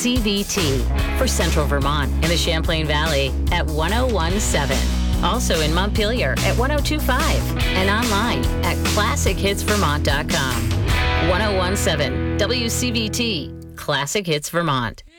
WCVT for Central Vermont and the Champlain Valley at 101.7. Also in Montpelier at 102.5 and online at classichitsvermont.com. 101.7 WCVT, Classic Hits Vermont.